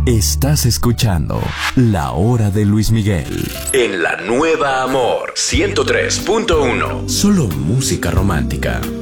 Estás escuchando La Hora de Luis Miguel en la Nueva Amor 103.1. Solo música romántica.